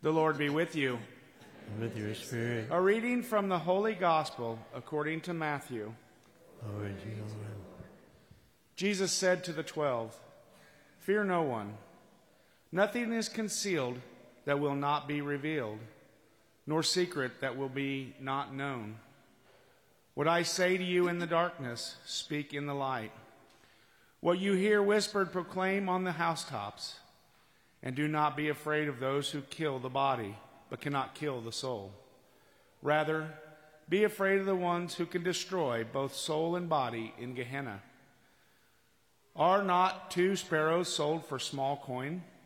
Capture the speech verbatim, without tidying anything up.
The Lord be with you. And with your spirit. A reading from the Holy Gospel according to Matthew. Glory to you, Lord. Jesus said to the twelve, "Fear no one. Nothing is concealed that will not be revealed, nor secret that will be not known. What I say to you in the darkness, speak in the light. What you hear whispered, proclaim on the housetops. And do not be afraid of those who kill the body, but cannot kill the soul. Rather, be afraid of the ones who can destroy both soul and body in Gehenna. Are not two sparrows sold for small coin?